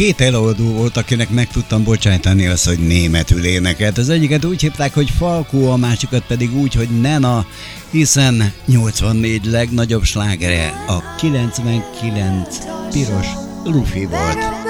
Két előadó volt, akinek meg tudtam bocsájtani azt, hogy németül énekelt. Az egyiket úgy hívták, hogy Falkó, a másikat pedig úgy, hogy Nena, hiszen 84 legnagyobb slágere a 99 piros lufi volt.